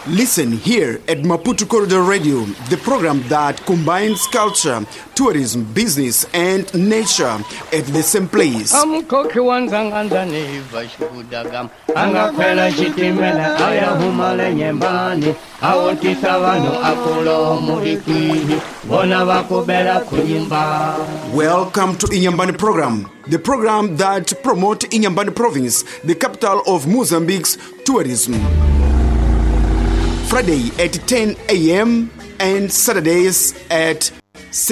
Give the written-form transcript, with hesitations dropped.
Listen here at Maputo Corridor Radio, the program that combines culture, tourism, business, and nature at the same place. Welcome to Inyambani Program, the program that promotes Inyambani Province, the capital of Mozambique's tourism. Friday at 10 a.m. and Saturdays at